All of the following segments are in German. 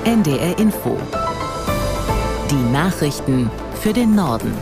NDR Info. Die Nachrichten für den Norden.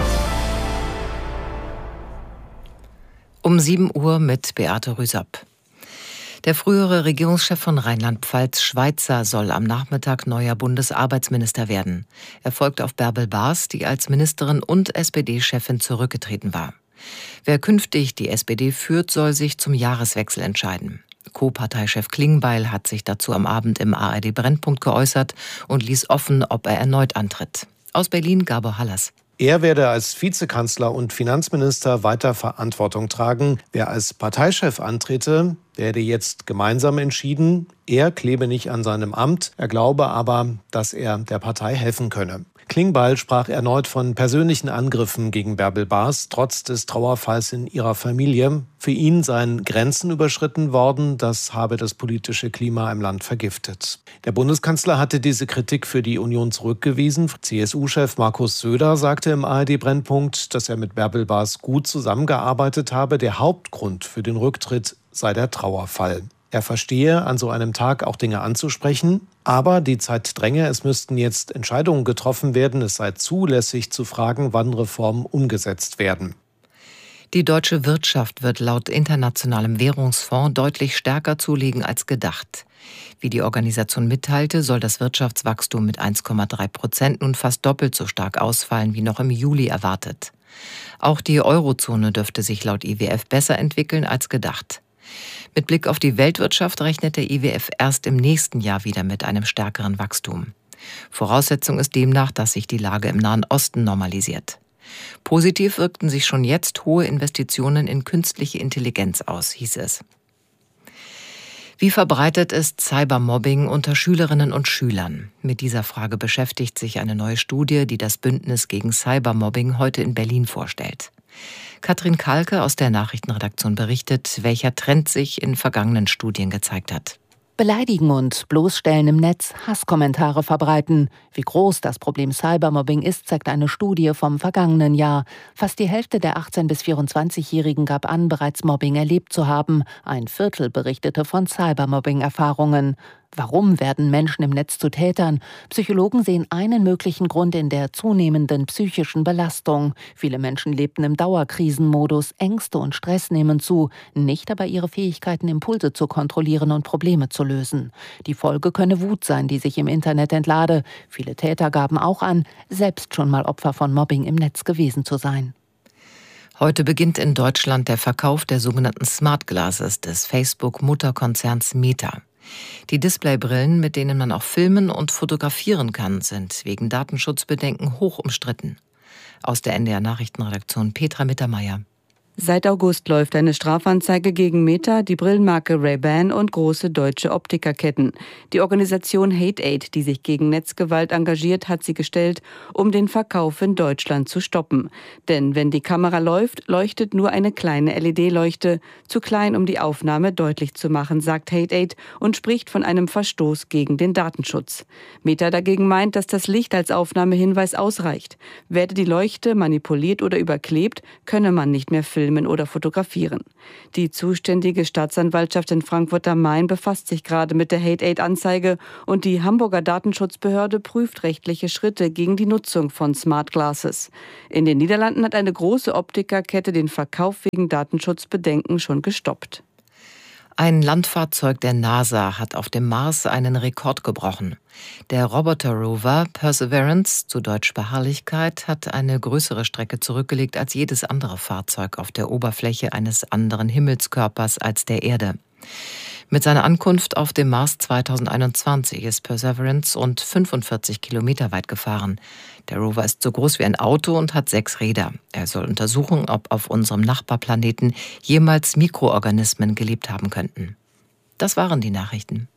Um 7 Uhr mit Beate Rüsapp. Der frühere Regierungschef von Rheinland-Pfalz, Schweitzer, soll am Nachmittag neuer Bundesarbeitsminister werden. Er folgt auf Bärbel Baas, die als Ministerin und SPD-Chefin zurückgetreten war. Wer künftig die SPD führt, soll sich zum Jahreswechsel entscheiden. Co-Parteichef Klingbeil hat sich dazu am Abend im ARD Brennpunkt geäußert und ließ offen, ob er erneut antritt. Aus Berlin Gabor Hallas. Er werde als Vizekanzler und Finanzminister weiter Verantwortung tragen. Wer als Parteichef antrete, werde jetzt gemeinsam entschieden. Er klebe nicht an seinem Amt. Er glaube aber, dass er der Partei helfen könne. Klingbeil sprach erneut von persönlichen Angriffen gegen Bärbel Baas, trotz des Trauerfalls in ihrer Familie. Für ihn seien Grenzen überschritten worden, das habe das politische Klima im Land vergiftet. Der Bundeskanzler hatte diese Kritik für die Union zurückgewiesen. CSU-Chef Markus Söder sagte im ARD-Brennpunkt, dass er mit Bärbel Baas gut zusammengearbeitet habe. Der Hauptgrund für den Rücktritt sei der Trauerfall. Er verstehe, an so einem Tag auch Dinge anzusprechen, aber die Zeit dränge, es müssten jetzt Entscheidungen getroffen werden. Es sei zulässig zu fragen, wann Reformen umgesetzt werden. Die deutsche Wirtschaft wird laut Internationalem Währungsfonds deutlich stärker zulegen als gedacht. Wie die Organisation mitteilte, soll das Wirtschaftswachstum mit 1,3% nun fast doppelt so stark ausfallen wie noch im Juli erwartet. Auch die Eurozone dürfte sich laut IWF besser entwickeln als gedacht. Mit Blick auf die Weltwirtschaft rechnet der IWF erst im nächsten Jahr wieder mit einem stärkeren Wachstum. Voraussetzung ist demnach, dass sich die Lage im Nahen Osten normalisiert. Positiv wirkten sich schon jetzt hohe Investitionen in künstliche Intelligenz aus, hieß es. Wie verbreitet ist Cybermobbing unter Schülerinnen und Schülern? Mit dieser Frage beschäftigt sich eine neue Studie, die das Bündnis gegen Cybermobbing heute in Berlin vorstellt. Katrin Kalke aus der Nachrichtenredaktion berichtet, welcher Trend sich in vergangenen Studien gezeigt hat. Beleidigen und bloßstellen im Netz, Hasskommentare verbreiten. Wie groß das Problem Cybermobbing ist, zeigt eine Studie vom vergangenen Jahr. Fast die Hälfte der 18- bis 24-Jährigen gab an, bereits Mobbing erlebt zu haben. Ein Viertel berichtete von Cybermobbing-Erfahrungen. Warum werden Menschen im Netz zu Tätern? Psychologen sehen einen möglichen Grund in der zunehmenden psychischen Belastung. Viele Menschen lebten im Dauerkrisenmodus, Ängste und Stress nehmen zu, nicht aber ihre Fähigkeiten, Impulse zu kontrollieren und Probleme zu lösen. Die Folge könne Wut sein, die sich im Internet entlade. Viele Täter gaben auch an, selbst schon mal Opfer von Mobbing im Netz gewesen zu sein. Heute beginnt in Deutschland der Verkauf der sogenannten Smart Glasses des Facebook-Mutterkonzerns Meta. Die Displaybrillen, mit denen man auch filmen und fotografieren kann, sind wegen Datenschutzbedenken hoch umstritten. Aus der NDR Nachrichtenredaktion Petra Mittermeier. Seit August läuft eine Strafanzeige gegen Meta, die Brillenmarke Ray-Ban und große deutsche Optikerketten. Die Organisation Hate-Aid, die sich gegen Netzgewalt engagiert, hat sie gestellt, um den Verkauf in Deutschland zu stoppen. Denn wenn die Kamera läuft, leuchtet nur eine kleine LED-Leuchte, zu klein, um die Aufnahme deutlich zu machen, sagt Hate-Aid und spricht von einem Verstoß gegen den Datenschutz. Meta dagegen meint, dass das Licht als Aufnahmehinweis ausreicht. Werde die Leuchte manipuliert oder überklebt, könne man nicht mehr filmen oder fotografieren. Die zuständige Staatsanwaltschaft in Frankfurt am Main befasst sich gerade mit der Hate-Aid-Anzeige und die Hamburger Datenschutzbehörde prüft rechtliche Schritte gegen die Nutzung von Smart Glasses. In den Niederlanden hat eine große Optikerkette den Verkauf wegen Datenschutzbedenken schon gestoppt. Ein Landfahrzeug der NASA hat auf dem Mars einen Rekord gebrochen. Der Roboter-Rover Perseverance, zu Deutsch Beharrlichkeit, hat eine größere Strecke zurückgelegt als jedes andere Fahrzeug auf der Oberfläche eines anderen Himmelskörpers als der Erde. Mit seiner Ankunft auf dem Mars 2021 ist Perseverance rund 45 Kilometer weit gefahren. Der Rover ist so groß wie ein Auto und hat 6 Räder. Er soll untersuchen, ob auf unserem Nachbarplaneten jemals Mikroorganismen gelebt haben könnten. Das waren die Nachrichten.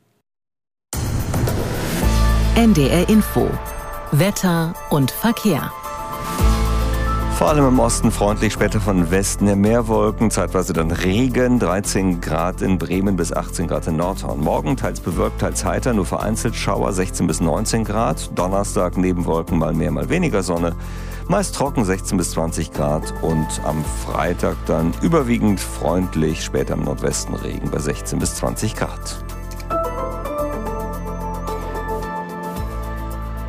NDR Info. Wetter und Verkehr. Vor allem im Osten freundlich, später von Westen her mehr Wolken, zeitweise dann Regen, 13 Grad in Bremen bis 18 Grad in Nordhorn. Morgen teils bewölkt, teils heiter, nur vereinzelt Schauer, 16 bis 19 Grad. Donnerstag neben Wolken mal mehr, mal weniger Sonne. Meist trocken, 16 bis 20 Grad. Und am Freitag dann überwiegend freundlich, später im Nordwesten Regen bei 16 bis 20 Grad.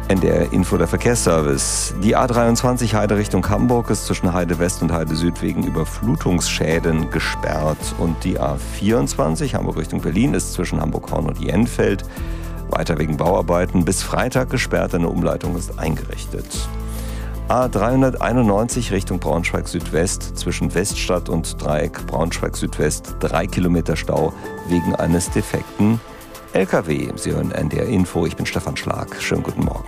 NDR Info, der Verkehrsservice. Die A23 Heide Richtung Hamburg ist zwischen Heide West und Heide Süd wegen Überflutungsschäden gesperrt. Und die A24 Hamburg Richtung Berlin ist zwischen Hamburg-Horn und Jenfeld weiter wegen Bauarbeiten bis Freitag gesperrt. Eine Umleitung ist eingerichtet. A391 Richtung Braunschweig Südwest zwischen Weststadt und Dreieck Braunschweig Südwest 3 Kilometer Stau wegen eines defekten LKW. Sie hören NDR Info, ich bin Stefan Schlag. Schönen guten Morgen.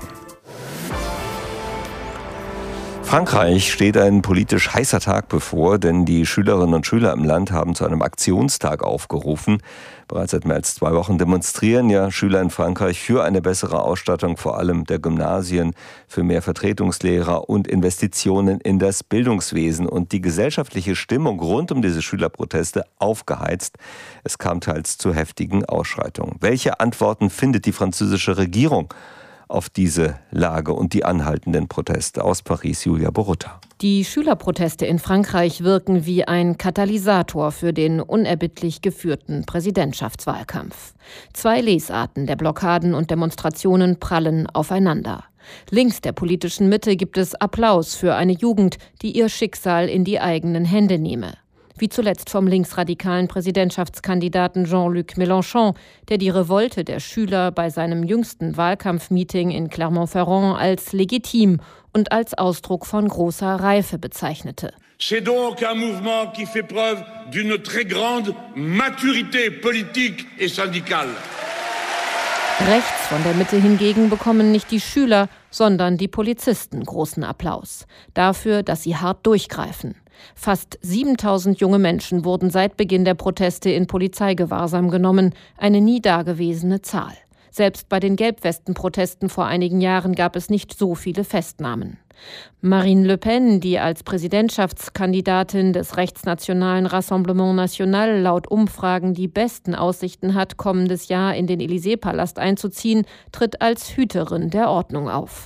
Frankreich steht ein politisch heißer Tag bevor, denn die Schülerinnen und Schüler im Land haben zu einem Aktionstag aufgerufen. Bereits seit mehr als 2 Wochen demonstrieren ja Schüler in Frankreich für eine bessere Ausstattung, vor allem der Gymnasien, für mehr Vertretungslehrer und Investitionen in das Bildungswesen. Und die gesellschaftliche Stimmung rund um diese Schülerproteste aufgeheizt. Es kam teils zu heftigen Ausschreitungen. Welche Antworten findet die französische Regierung auf diese Lage und die anhaltenden Proteste? Aus Paris, Julia Borutta. Die Schülerproteste in Frankreich wirken wie ein Katalysator für den unerbittlich geführten Präsidentschaftswahlkampf. 2 Lesarten der Blockaden und Demonstrationen prallen aufeinander. Links der politischen Mitte gibt es Applaus für eine Jugend, die ihr Schicksal in die eigenen Hände nehme. Wie zuletzt vom linksradikalen Präsidentschaftskandidaten Jean-Luc Mélenchon, der die Revolte der Schüler bei seinem jüngsten Wahlkampfmeeting in Clermont-Ferrand als legitim und als Ausdruck von großer Reife bezeichnete. C'est donc un mouvement qui fait preuve d'une très grande maturité politique et syndicale. Rechts von der Mitte hingegen bekommen nicht die Schüler, sondern die Polizisten großen Applaus. Dafür, dass sie hart durchgreifen. Fast 7.000 junge Menschen wurden seit Beginn der Proteste in Polizeigewahrsam genommen, eine nie dagewesene Zahl. Selbst bei den Gelbwesten-Protesten vor einigen Jahren gab es nicht so viele Festnahmen. Marine Le Pen, die als Präsidentschaftskandidatin des rechtsnationalen Rassemblement National laut Umfragen die besten Aussichten hat, kommendes Jahr in den Élysée-Palast einzuziehen, tritt als Hüterin der Ordnung auf.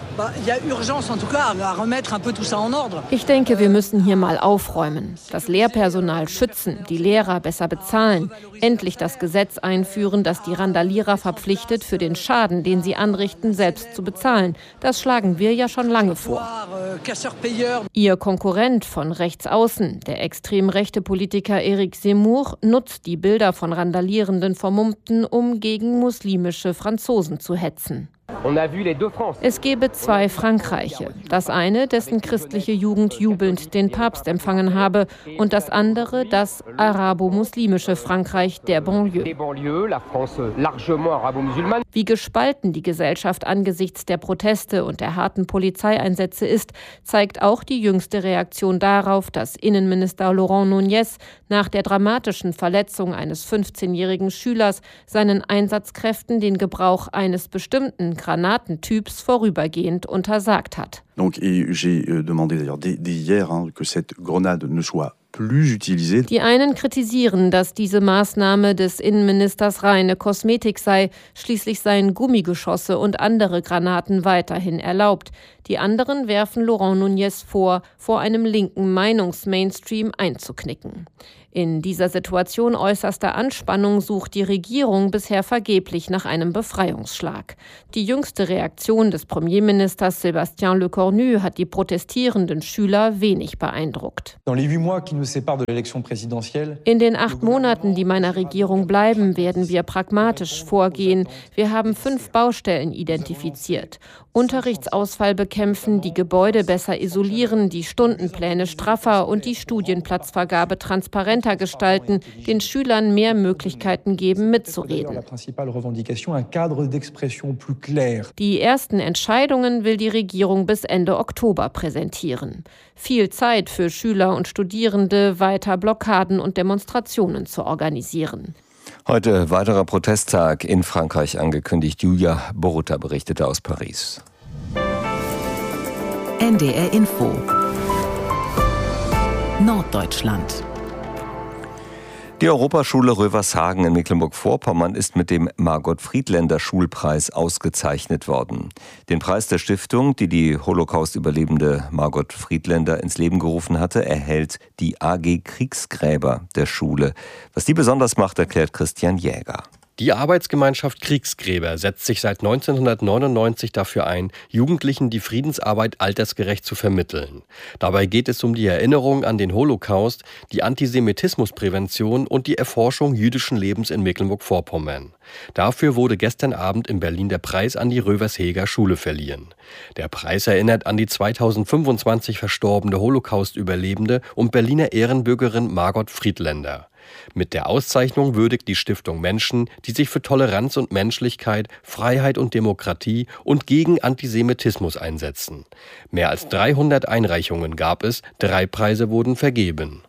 Ich denke, wir müssen hier mal aufräumen, das Lehrpersonal schützen, die Lehrer besser bezahlen, endlich das Gesetz einführen, das die Randalierer verpflichtet, für den Schaden, den sie anrichten, selbst zu bezahlen. Das schlagen wir ja schon lange vor. Ihr Konkurrent von rechts außen, der extrem rechte Politiker Éric Zemmour, nutzt die Bilder von randalierenden Vermummten, um gegen muslimische Franzosen zu hetzen. Es gebe 2 Frankreiche. Das eine, dessen christliche Jugend jubelnd den Papst empfangen habe, und das andere, das arabo-muslimische Frankreich der Banlieue. Wie gespalten die Gesellschaft angesichts der Proteste und der harten Polizeieinsätze ist, zeigt auch die jüngste Reaktion darauf, dass Innenminister Laurent Nunez nach der dramatischen Verletzung eines 15-jährigen Schülers seinen Einsatzkräften den Gebrauch eines bestimmten Granatentyps vorübergehend untersagt hat. Donc, j'ai demandé d'ailleurs dès hier que cette grenade ne soit plus utilisée. Die einen kritisieren, dass diese Maßnahme des Innenministers reine Kosmetik sei. Schließlich seien Gummigeschosse und andere Granaten weiterhin erlaubt. Die anderen werfen Laurent Nunez vor einem linken Meinungsmainstream einzuknicken. In dieser Situation äußerster Anspannung sucht die Regierung bisher vergeblich nach einem Befreiungsschlag. Die jüngste Reaktion des Premierministers Sébastien Lecornu hat die protestierenden Schüler wenig beeindruckt. In den 8 Monaten, die meiner Regierung bleiben, werden wir pragmatisch vorgehen. Wir haben 5 Baustellen identifiziert. Unterrichtsausfall bekämpfen, die Gebäude besser isolieren, die Stundenpläne straffer und die Studienplatzvergabe transparenter gestalten, den Schülern mehr Möglichkeiten geben, mitzureden. Die ersten Entscheidungen will die Regierung bis Ende Oktober präsentieren. Viel Zeit für Schüler und Studierende, weiter Blockaden und Demonstrationen zu organisieren. Heute weiterer Protesttag in Frankreich angekündigt. Julia Borutta berichtete aus Paris. NDR Info Norddeutschland. Die Europaschule Rövershagen in Mecklenburg-Vorpommern ist mit dem Margot-Friedländer-Schulpreis ausgezeichnet worden. Den Preis der Stiftung, die die Holocaust-Überlebende Margot Friedländer ins Leben gerufen hatte, erhält die AG Kriegsgräber der Schule. Was die besonders macht, erklärt Christian Jäger. Die Arbeitsgemeinschaft Kriegsgräber setzt sich seit 1999 dafür ein, Jugendlichen die Friedensarbeit altersgerecht zu vermitteln. Dabei geht es um die Erinnerung an den Holocaust, die Antisemitismusprävention und die Erforschung jüdischen Lebens in Mecklenburg-Vorpommern. Dafür wurde gestern Abend in Berlin der Preis an die Röversheger Schule verliehen. Der Preis erinnert an die 2025 verstorbene Holocaust-Überlebende und Berliner Ehrenbürgerin Margot Friedländer. Mit der Auszeichnung würdigt die Stiftung Menschen, die sich für Toleranz und Menschlichkeit, Freiheit und Demokratie und gegen Antisemitismus einsetzen. Mehr als 300 Einreichungen gab es, 3 Preise wurden vergeben.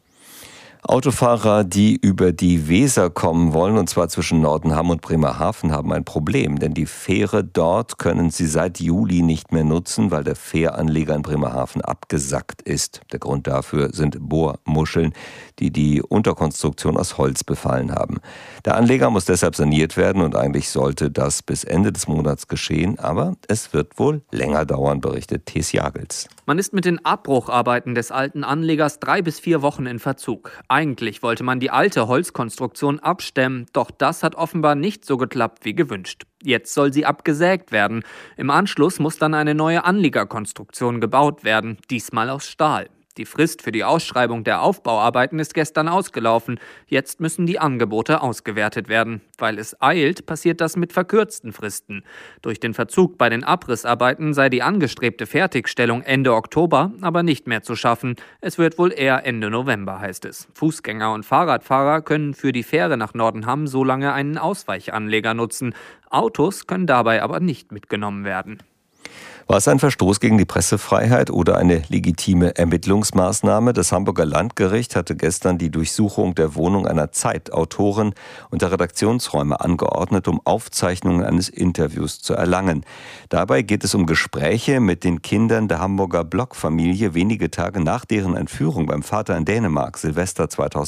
Autofahrer, die über die Weser kommen wollen, und zwar zwischen Nordenham und Bremerhaven, haben ein Problem. Denn die Fähre dort können sie seit Juli nicht mehr nutzen, weil der Fähranleger in Bremerhaven abgesackt ist. Der Grund dafür sind Bohrmuscheln, die die Unterkonstruktion aus Holz befallen haben. Der Anleger muss deshalb saniert werden und eigentlich sollte das bis Ende des Monats geschehen. Aber es wird wohl länger dauern, berichtet Thies Jagels. Man ist mit den Abbrucharbeiten des alten Anlegers 3 bis 4 Wochen in Verzug. Eigentlich wollte man die alte Holzkonstruktion abstemmen, doch das hat offenbar nicht so geklappt wie gewünscht. Jetzt soll sie abgesägt werden. Im Anschluss muss dann eine neue Anliegerkonstruktion gebaut werden, diesmal aus Stahl. Die Frist für die Ausschreibung der Aufbauarbeiten ist gestern ausgelaufen. Jetzt müssen die Angebote ausgewertet werden. Weil es eilt, passiert das mit verkürzten Fristen. Durch den Verzug bei den Abrissarbeiten sei die angestrebte Fertigstellung Ende Oktober aber nicht mehr zu schaffen. Es wird wohl eher Ende November, heißt es. Fußgänger und Fahrradfahrer können für die Fähre nach Nordenham so lange einen Ausweichanleger nutzen. Autos können dabei aber nicht mitgenommen werden. War es ein Verstoß gegen die Pressefreiheit oder eine legitime Ermittlungsmaßnahme? Das Hamburger Landgericht hatte gestern die Durchsuchung der Wohnung einer Zeitautorin und der Redaktionsräume angeordnet, um Aufzeichnungen eines Interviews zu erlangen. Dabei geht es um Gespräche mit den Kindern der Hamburger Block-Familie wenige Tage nach deren Entführung beim Vater in Dänemark, Silvester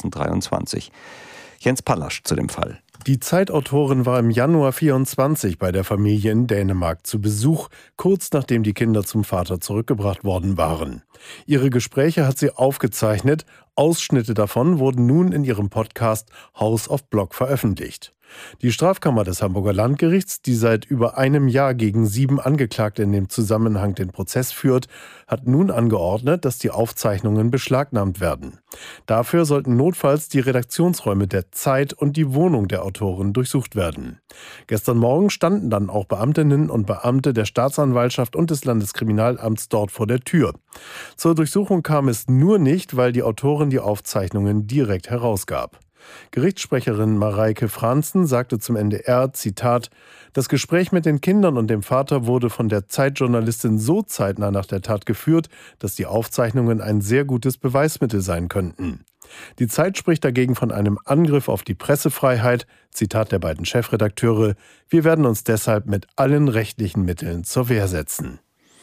2023. Jens Pallasch zu dem Fall. Die Zeitautorin war im Januar 24 bei der Familie in Dänemark zu Besuch, kurz nachdem die Kinder zum Vater zurückgebracht worden waren. Ihre Gespräche hat sie aufgezeichnet. Ausschnitte davon wurden nun in ihrem Podcast House of Block veröffentlicht. Die Strafkammer des Hamburger Landgerichts, die seit über einem Jahr gegen 7 Angeklagte in dem Zusammenhang den Prozess führt, hat nun angeordnet, dass die Aufzeichnungen beschlagnahmt werden. Dafür sollten notfalls die Redaktionsräume der Zeit und die Wohnung der Autorin durchsucht werden. Gestern Morgen standen dann auch Beamtinnen und Beamte der Staatsanwaltschaft und des Landeskriminalamts dort vor der Tür. Zur Durchsuchung kam es nur nicht, weil die Autorin die Aufzeichnungen direkt herausgab. Gerichtssprecherin Mareike Franzen sagte zum NDR, Zitat, das Gespräch mit den Kindern und dem Vater wurde von der Zeitjournalistin so zeitnah nach der Tat geführt, dass die Aufzeichnungen ein sehr gutes Beweismittel sein könnten. Die Zeit spricht dagegen von einem Angriff auf die Pressefreiheit, Zitat der beiden Chefredakteure, wir werden uns deshalb mit allen rechtlichen Mitteln zur Wehr setzen.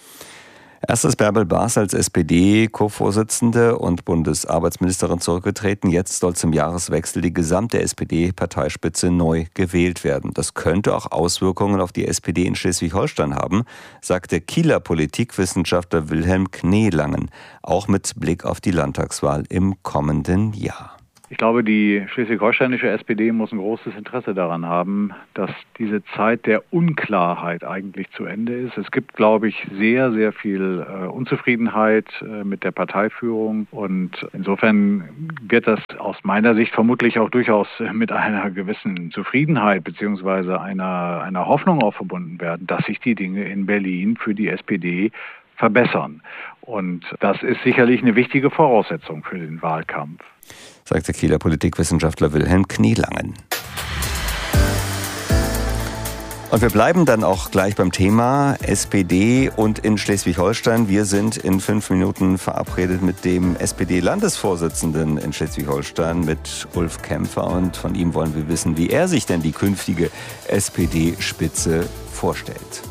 Erst ist Bärbel Baas als SPD-Co-Vorsitzende und Bundesarbeitsministerin zurückgetreten. Jetzt soll zum Jahreswechsel die gesamte SPD-Parteispitze neu gewählt werden. Das könnte auch Auswirkungen auf die SPD in Schleswig-Holstein haben, sagt der Kieler Politikwissenschaftler Wilhelm Kneelangen, auch mit Blick auf die Landtagswahl im kommenden Jahr. Ich glaube, die schleswig-holsteinische SPD muss ein großes Interesse daran haben, dass diese Zeit der Unklarheit eigentlich zu Ende ist. Es gibt, glaube ich, sehr, sehr viel Unzufriedenheit mit der Parteiführung und insofern wird das aus meiner Sicht vermutlich auch durchaus mit einer gewissen Zufriedenheit bzw. einer Hoffnung auch verbunden werden, dass sich die Dinge in Berlin für die SPD verbessern. Und das ist sicherlich eine wichtige Voraussetzung für den Wahlkampf, sagt der Kieler Politikwissenschaftler Wilhelm Kneelangen. Und wir bleiben dann auch gleich beim Thema SPD und in Schleswig-Holstein. Wir sind in 5 Minuten verabredet mit dem SPD-Landesvorsitzenden in Schleswig-Holstein, mit Ulf Kämpfer. Und von ihm wollen wir wissen, wie er sich denn die künftige SPD-Spitze vorstellt.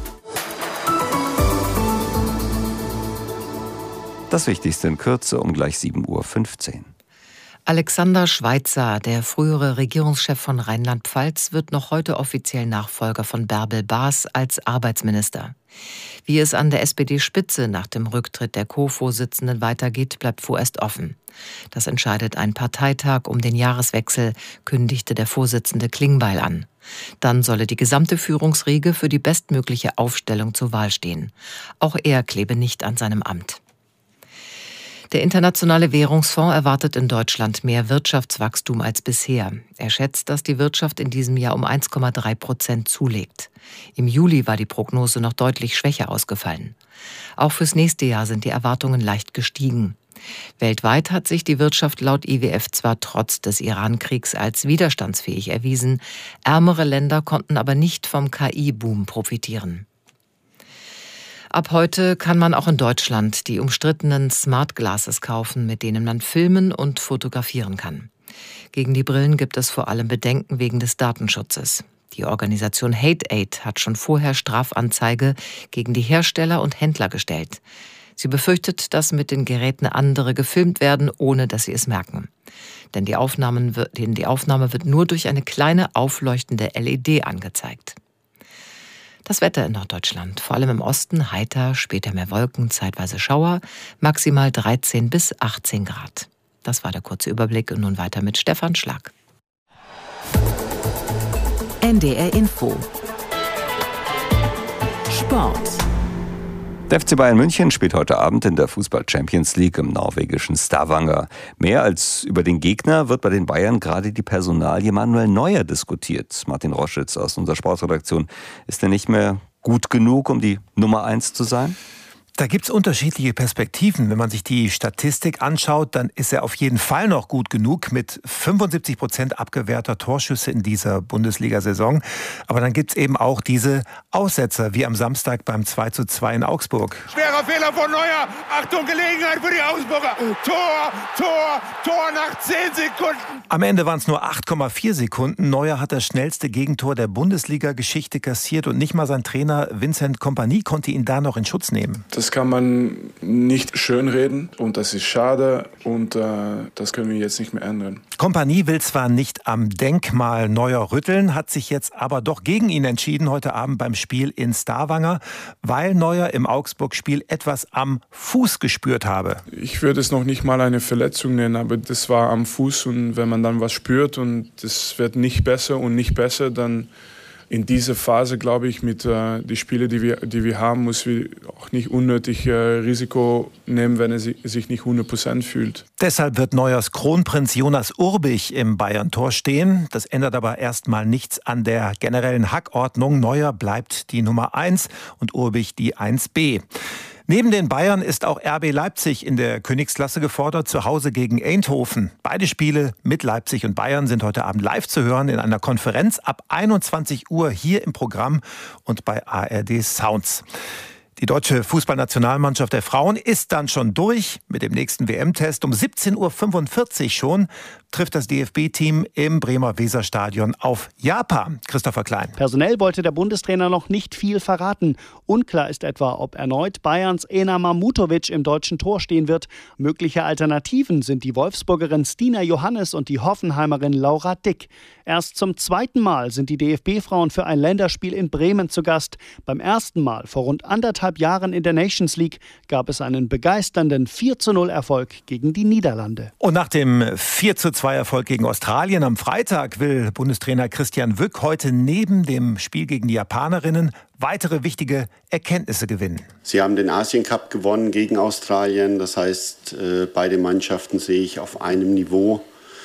Das Wichtigste in Kürze um gleich 7:15 Uhr. Alexander Schweitzer, der frühere Regierungschef von Rheinland-Pfalz, wird noch heute offiziell Nachfolger von Bärbel Baas als Arbeitsminister. Wie es an der SPD-Spitze nach dem Rücktritt der Co-Vorsitzenden weitergeht, bleibt vorerst offen. Das entscheidet ein Parteitag um den Jahreswechsel, kündigte der Vorsitzende Klingbeil an. Dann solle die gesamte Führungsriege für die bestmögliche Aufstellung zur Wahl stehen. Auch er klebe nicht an seinem Amt. Der Internationale Währungsfonds erwartet in Deutschland mehr Wirtschaftswachstum als bisher. Er schätzt, dass die Wirtschaft in diesem Jahr um 1,3% zulegt. Im Juli war die Prognose noch deutlich schwächer ausgefallen. Auch fürs nächste Jahr sind die Erwartungen leicht gestiegen. Weltweit hat sich die Wirtschaft laut IWF zwar trotz des Iran-Kriegs als widerstandsfähig erwiesen, ärmere Länder konnten aber nicht vom KI-Boom profitieren. Ab heute kann man auch in Deutschland die umstrittenen Smart Glasses kaufen, mit denen man filmen und fotografieren kann. Gegen die Brillen gibt es vor allem Bedenken wegen des Datenschutzes. Die Organisation Hate Aid hat schon vorher Strafanzeige gegen die Hersteller und Händler gestellt. Sie befürchtet, dass mit den Geräten andere gefilmt werden, ohne dass sie es merken. Denn die Aufnahme wird nur durch eine kleine aufleuchtende LED angezeigt. Das Wetter in Norddeutschland, vor allem im Osten heiter, später mehr Wolken, zeitweise Schauer, maximal 13 bis 18 Grad. Das war der kurze Überblick und nun weiter mit Stefan Schlag. NDR Info. Sport. Der FC Bayern München spielt heute Abend in der Fußball-Champions League im norwegischen Stavanger. Mehr als über den Gegner wird bei den Bayern gerade die Personalie Manuel Neuer diskutiert. Martin Roschitz aus unserer Sportredaktion. Ist er nicht mehr gut genug, um die Nummer 1 zu sein? Da gibt es unterschiedliche Perspektiven. Wenn man sich die Statistik anschaut, dann ist er auf jeden Fall noch gut genug mit 75% abgewehrter Torschüsse in dieser Bundesliga-Saison. Aber dann gibt es eben auch diese Aussetzer, wie am Samstag beim 2:2 in Augsburg. Schwerer Fehler von Neuer. Achtung, Gelegenheit für die Augsburger. Tor nach 10 Sekunden. Am Ende waren es nur 8,4 Sekunden. Neuer hat das schnellste Gegentor der Bundesliga-Geschichte kassiert und nicht mal sein Trainer Vincent Kompany konnte ihn da noch in Schutz nehmen. Das kann man nicht schönreden und das ist schade und das können wir jetzt nicht mehr ändern. Kompany will zwar nicht am Denkmal Neuer rütteln, hat sich jetzt aber doch gegen ihn entschieden heute Abend beim Spiel in Stavanger, weil Neuer im Augsburg-Spiel etwas am Fuß gespürt habe. Ich würde es noch nicht mal eine Verletzung nennen, aber das war am Fuß und wenn man dann was spürt und es wird nicht besser, dann in dieser Phase, glaube ich, mit die Spiele, die wir haben, muss wir auch nicht unnötig Risiko nehmen, wenn er sich nicht 100% fühlt. Deshalb wird Neuers Kronprinz Jonas Urbich im Bayern-Tor stehen. Das ändert aber erstmal nichts an der generellen Hackordnung. Neuer bleibt die Nummer 1 und Urbich die 1b. Neben den Bayern ist auch RB Leipzig in der Königsklasse gefordert, zu Hause gegen Eindhoven. Beide Spiele mit Leipzig und Bayern sind heute Abend live zu hören in einer Konferenz ab 21 Uhr hier im Programm und bei ARD Sounds. Die deutsche Fußballnationalmannschaft der Frauen ist dann schon durch mit dem nächsten WM-Test. Um 17:45 Uhr schon trifft das DFB-Team im Bremer Weserstadion auf Japan. Christopher Klein. Personell wollte der Bundestrainer noch nicht viel verraten. Unklar ist etwa, ob erneut Bayerns Ena Mamutovic im deutschen Tor stehen wird. Mögliche Alternativen sind die Wolfsburgerin Stina Johannes und die Hoffenheimerin Laura Dick. Erst zum zweiten Mal sind die DFB-Frauen für ein Länderspiel in Bremen zu Gast. Beim ersten Mal vor rund 1,5 Jahren in der Nations League gab es einen begeisternden 4:0-Erfolg gegen die Niederlande. Und nach dem 4:2-Erfolg gegen Australien am Freitag will Bundestrainer Christian Wück heute neben dem Spiel gegen die Japanerinnen weitere wichtige Erkenntnisse gewinnen. Sie haben den Asien-Cup gewonnen gegen Australien. Das heißt, beide Mannschaften sehe ich auf einem Niveau.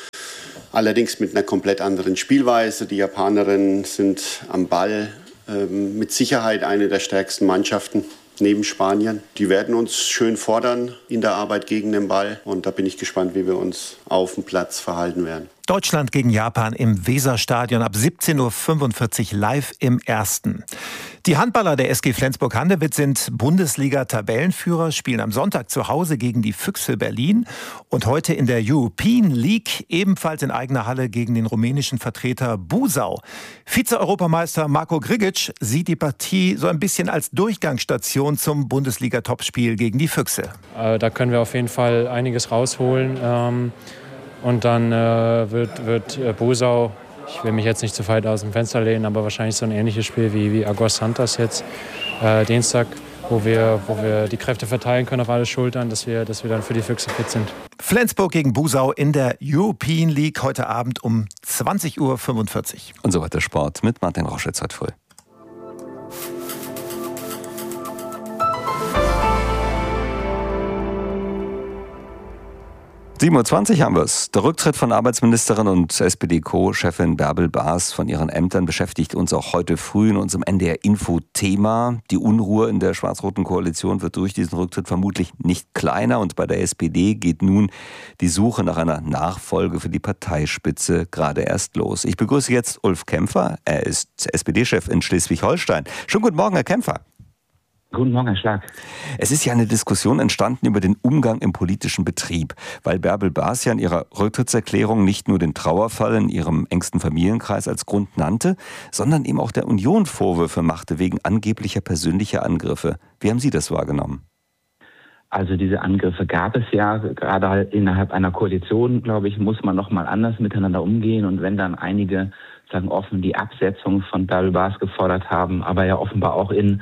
Allerdings mit einer komplett anderen Spielweise. Die Japanerinnen sind am Ball mit Sicherheit eine der stärksten Mannschaften neben Spanien. Die werden uns schön fordern in der Arbeit gegen den Ball. Und da bin ich gespannt, wie wir uns auf dem Platz verhalten werden. Deutschland gegen Japan im Weserstadion ab 17:45 Uhr live im Ersten. Die Handballer der SG Flensburg-Handewitt sind Bundesliga-Tabellenführer, spielen am Sonntag zu Hause gegen die Füchse Berlin und heute in der European League ebenfalls in eigener Halle gegen den rumänischen Vertreter Buzău. Vize-Europameister Marko Grigic sieht die Partie so ein bisschen als Durchgangsstation zum Bundesliga-Topspiel gegen die Füchse. Da können wir auf jeden Fall einiges rausholen. Und dann wird Buzău, ich will mich jetzt nicht zu weit aus dem Fenster lehnen, aber wahrscheinlich so ein ähnliches Spiel wie Águas Santas jetzt Dienstag, wo wir die Kräfte verteilen können auf alle Schultern, dass wir dann für die Füchse fit sind. Flensburg gegen Busau in der European League heute Abend um 20:45 Uhr. Und so weiter Sport mit Martin Roschitz heute früh. (7:20 Uhr haben wir es. Der Rücktritt von Arbeitsministerin und SPD-Co-Chefin Bärbel Baas von ihren Ämtern beschäftigt uns auch heute früh in unserem NDR-Info-Thema. Die Unruhe in der schwarz-roten Koalition wird durch diesen Rücktritt vermutlich nicht kleiner. Und bei der SPD geht nun die Suche nach einer Nachfolge für die Parteispitze gerade erst los. Ich begrüße jetzt Ulf Kämpfer. Er ist SPD-Chef in Schleswig-Holstein. Schönen guten Morgen, Herr Kämpfer. Guten Morgen, Herr Schlag. Es ist ja eine Diskussion entstanden über den Umgang im politischen Betrieb, weil Bärbel Baas ja in ihrer Rücktrittserklärung nicht nur den Trauerfall in ihrem engsten Familienkreis als Grund nannte, sondern eben auch der Union Vorwürfe machte wegen angeblicher persönlicher Angriffe. Wie haben Sie das wahrgenommen? Also diese Angriffe gab es ja, gerade innerhalb einer Koalition, glaube ich, muss man noch mal anders miteinander umgehen. Und wenn dann einige sagen offen die Absetzung von Bärbel Baas gefordert haben, aber ja offenbar auch in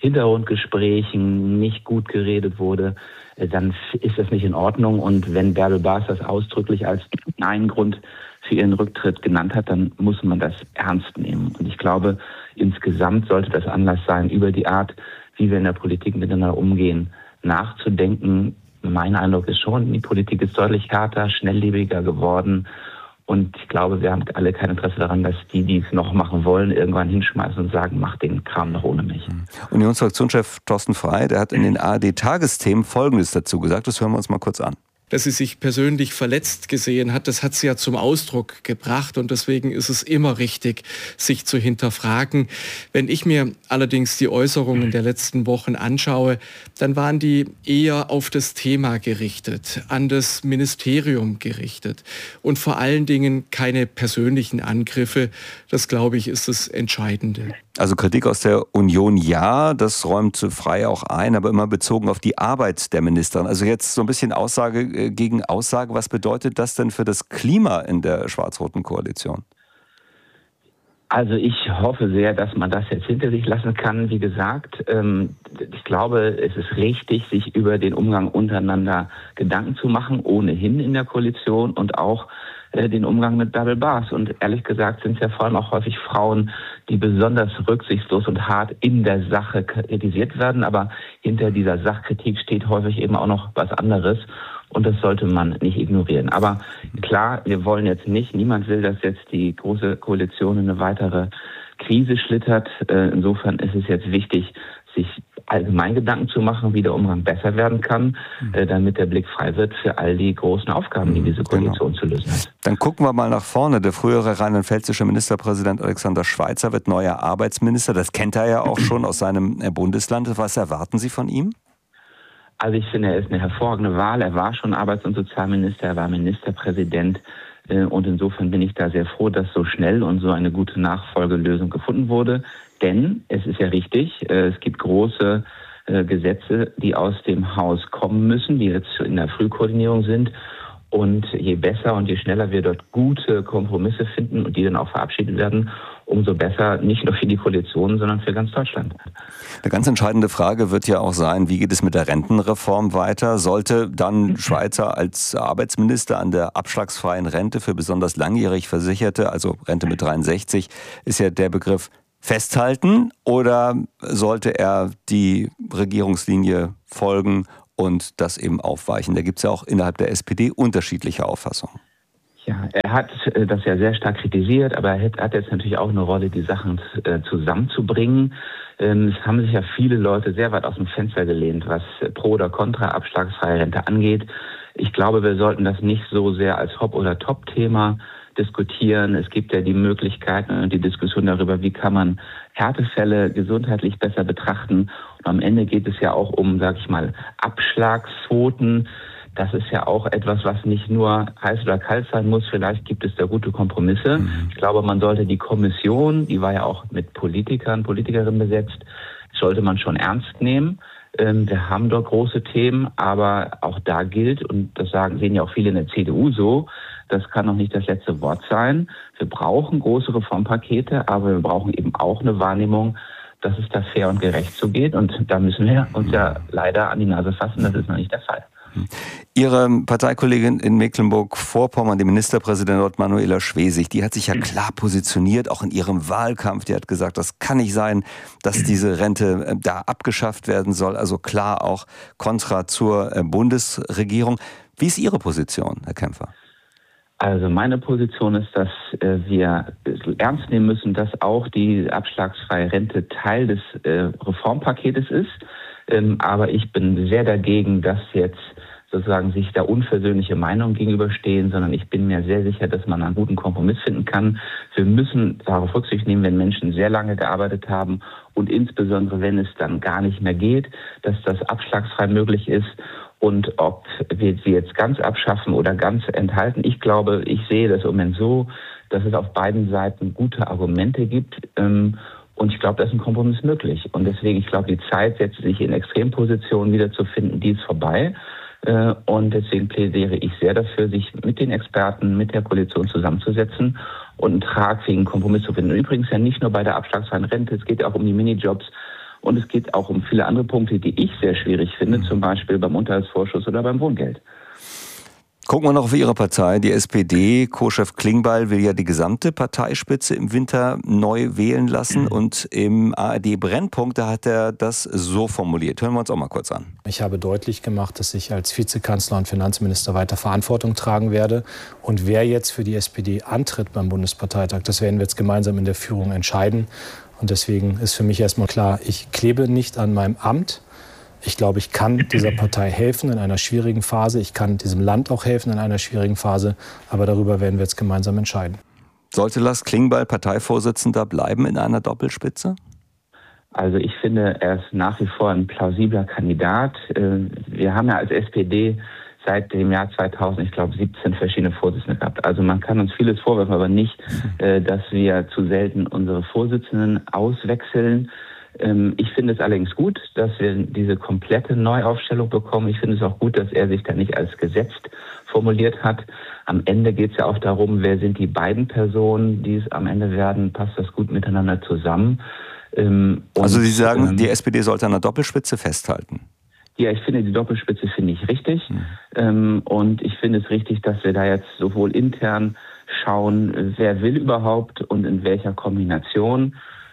Hintergrundgesprächen nicht gut geredet wurde, dann ist das nicht in Ordnung. Und wenn Bärbel Baas das ausdrücklich als einen Grund für ihren Rücktritt genannt hat, dann muss man das ernst nehmen. Und ich glaube, insgesamt sollte das Anlass sein, über die Art, wie wir in der Politik miteinander umgehen, nachzudenken. Mein Eindruck ist schon, die Politik ist deutlich härter, schnelllebiger geworden. Und ich glaube, wir haben alle kein Interesse daran, dass die es noch machen wollen, irgendwann hinschmeißen und sagen, mach den Kram noch ohne mich. Unionsfraktionschef Thorsten Frey, der hat in den ARD-Tagesthemen Folgendes dazu gesagt. Das hören wir uns mal kurz an. Dass sie sich persönlich verletzt gesehen hat, das hat sie ja zum Ausdruck gebracht. Und deswegen ist es immer richtig, sich zu hinterfragen. Wenn ich mir allerdings die Äußerungen der letzten Wochen anschaue, dann waren die eher auf das Thema gerichtet, an das Ministerium gerichtet und vor allen Dingen keine persönlichen Angriffe. Das, glaube ich, ist das Entscheidende. Also Kritik aus der Union, ja, das räumt Frey auch ein, aber immer bezogen auf die Arbeit der Ministerin. Also jetzt so ein bisschen Aussage gegen Aussage. Was bedeutet das denn für das Klima in der schwarz-roten Koalition? Also ich hoffe sehr, dass man das jetzt hinter sich lassen kann. Wie gesagt, ich glaube, es ist richtig, sich über den Umgang untereinander Gedanken zu machen, ohnehin in der Koalition und auch den Umgang mit Bärbel Baas. Und ehrlich gesagt sind es ja vor allem auch häufig Frauen, die besonders rücksichtslos und hart in der Sache kritisiert werden. Aber hinter dieser Sachkritik steht häufig eben auch noch was anderes. Und das sollte man nicht ignorieren. Aber klar, wir wollen jetzt nicht, niemand will, dass jetzt die Große Koalition in eine weitere Krise schlittert. Insofern ist es jetzt wichtig, sich allgemein Gedanken zu machen, wie der Umgang besser werden kann, damit der Blick frei wird für all die großen Aufgaben, die diese Koalition zu lösen hat. Dann gucken wir mal nach vorne. Der frühere rheinland-pfälzische Ministerpräsident Alexander Schweitzer wird neuer Arbeitsminister. Das kennt er ja auch schon aus seinem Bundesland. Was erwarten Sie von ihm? Also ich finde, er ist eine hervorragende Wahl. Er war schon Arbeits- und Sozialminister, er war Ministerpräsident. Und insofern bin ich da sehr froh, dass so schnell und so eine gute Nachfolgelösung gefunden wurde. Denn es ist ja richtig, es gibt große Gesetze, die aus dem Haus kommen müssen, die jetzt in der Frühkoordinierung sind. Und je besser und je schneller wir dort gute Kompromisse finden und die dann auch verabschiedet werden, umso besser, nicht nur für die Koalition, sondern für ganz Deutschland. Eine ganz entscheidende Frage wird ja auch sein, wie geht es mit der Rentenreform weiter? Sollte dann Schweitzer als Arbeitsminister an der abschlagsfreien Rente für besonders langjährig Versicherte, also Rente mit 63, ist ja der Begriff, festhalten? Oder sollte er die Regierungslinie folgen und das eben aufweichen? Da gibt es ja auch innerhalb der SPD unterschiedliche Auffassungen. Ja, er hat das ja sehr stark kritisiert, aber er hat jetzt natürlich auch eine Rolle, die Sachen zusammenzubringen. Es haben sich ja viele Leute sehr weit aus dem Fenster gelehnt, was Pro- oder Contra abschlagsfreie Rente angeht. Ich glaube, wir sollten das nicht so sehr als Hop- oder Top-Thema diskutieren. Es gibt ja die Möglichkeiten und die Diskussion darüber, wie kann man Härtefälle gesundheitlich besser betrachten. Und am Ende geht es ja auch um, sag ich mal, Abschlagsquoten. Das ist ja auch etwas, was nicht nur heiß oder kalt sein muss. Vielleicht gibt es da gute Kompromisse. Ich glaube, man sollte die Kommission, die war ja auch mit Politikerinnen besetzt, sollte man schon ernst nehmen. Wir haben dort große Themen, aber auch da gilt, und das sehen ja auch viele in der CDU so, das kann noch nicht das letzte Wort sein. Wir brauchen große Reformpakete, aber wir brauchen eben auch eine Wahrnehmung, dass es da fair und gerecht zugeht. Und da müssen wir uns ja leider an die Nase fassen, das ist noch nicht der Fall. Ihre Parteikollegin in Mecklenburg-Vorpommern, die Ministerpräsidentin dort, Manuela Schwesig, die hat sich ja klar positioniert, auch in ihrem Wahlkampf. Die hat gesagt, das kann nicht sein, dass diese Rente da abgeschafft werden soll. Also klar auch kontra zur Bundesregierung. Wie ist Ihre Position, Herr Kämpfer? Also meine Position ist, dass wir ernst nehmen müssen, dass auch die abschlagsfreie Rente Teil des Reformpaketes ist. Aber ich bin sehr dagegen, dass jetzt sozusagen sich da unversöhnliche Meinungen gegenüberstehen, sondern ich bin mir sehr sicher, dass man einen guten Kompromiss finden kann. Wir müssen darauf Rücksicht nehmen, wenn Menschen sehr lange gearbeitet haben und insbesondere, wenn es dann gar nicht mehr geht, dass das abschlagsfrei möglich ist. Und ob wir sie jetzt ganz abschaffen oder ganz enthalten, ich glaube, ich sehe das im Moment so, dass es auf beiden Seiten gute Argumente gibt. Und ich glaube, da ist ein Kompromiss möglich. Und deswegen, ich glaube, die Zeit, jetzt sich in Extrempositionen wiederzufinden, die ist vorbei. Und deswegen plädiere ich sehr dafür, sich mit den Experten, mit der Koalition zusammenzusetzen und einen tragfähigen Kompromiss zu finden. Und übrigens ja nicht nur bei der abschlagsfreien Rente, es geht ja auch um die Minijobs. Und es geht auch um viele andere Punkte, die ich sehr schwierig finde, zum Beispiel beim Unterhaltsvorschuss oder beim Wohngeld. Gucken wir noch auf Ihre Partei. Die SPD, Co-Chef Klingbeil will ja die gesamte Parteispitze im Winter neu wählen lassen. Und im ARD-Brennpunkt, da hat er das so formuliert. Hören wir uns auch mal kurz an. Ich habe deutlich gemacht, dass ich als Vizekanzler und Finanzminister weiter Verantwortung tragen werde. Und wer jetzt für die SPD antritt beim Bundesparteitag, das werden wir jetzt gemeinsam in der Führung entscheiden. Und deswegen ist für mich erstmal klar, ich klebe nicht an meinem Amt. Ich glaube, ich kann dieser Partei helfen in einer schwierigen Phase. Ich kann diesem Land auch helfen in einer schwierigen Phase. Aber darüber werden wir jetzt gemeinsam entscheiden. Sollte Lars Klingbeil Parteivorsitzender bleiben in einer Doppelspitze? Also ich finde, er ist nach wie vor ein plausibler Kandidat. Wir haben ja als SPD seit dem Jahr 2000, ich glaube, 17 verschiedene Vorsitzende gehabt. Also man kann uns vieles vorwerfen, aber nicht, dass wir zu selten unsere Vorsitzenden auswechseln. Ich finde es allerdings gut, dass wir diese komplette Neuaufstellung bekommen. Ich finde es auch gut, dass er sich da nicht als gesetzt formuliert hat. Am Ende geht es ja auch darum, wer sind die beiden Personen, die es am Ende werden, passt das gut miteinander zusammen. Also Sie sagen, die SPD sollte an der Doppelspitze festhalten? Ja, ich finde, die Doppelspitze finde ich richtig. Und ich finde es richtig, dass wir da jetzt sowohl intern schauen, wer will überhaupt und in welcher Kombination.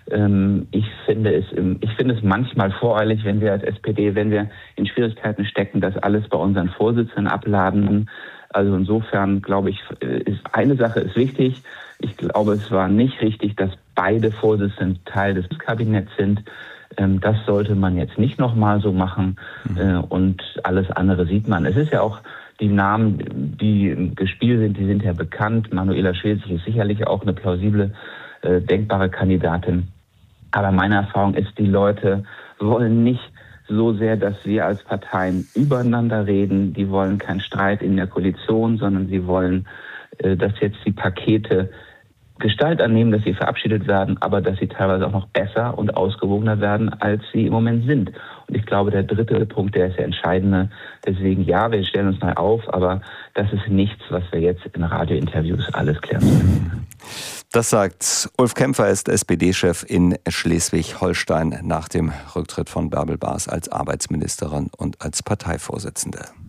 Ich finde es manchmal voreilig, wenn wir als SPD, wenn wir in Schwierigkeiten stecken, das alles bei unseren Vorsitzenden abladen. Also insofern glaube ich, eine Sache ist wichtig. Ich glaube, es war nicht richtig, dass beide Vorsitzenden Teil des Kabinetts sind. Das sollte man jetzt nicht nochmal so machen. Und alles andere sieht man. Es ist ja auch, die Namen, die im Spiel sind, die sind ja bekannt. Manuela Schwesig ist sicherlich auch eine plausible, denkbare Kandidatin. Aber meine Erfahrung ist, die Leute wollen nicht so sehr, dass wir als Parteien übereinander reden. Die wollen keinen Streit in der Koalition, sondern sie wollen, dass jetzt die Pakete Gestalt annehmen, dass sie verabschiedet werden, aber dass sie teilweise auch noch besser und ausgewogener werden, als sie im Moment sind. Und ich glaube, der dritte Punkt, der ist der entscheidende. Deswegen, ja, wir stellen uns neu auf, aber das ist nichts, was wir jetzt in Radiointerviews alles klären können. Das sagt Ulf Kämpfer, ist SPD-Chef in Schleswig-Holstein nach dem Rücktritt von Bärbel Baas als Arbeitsministerin und als Parteivorsitzende.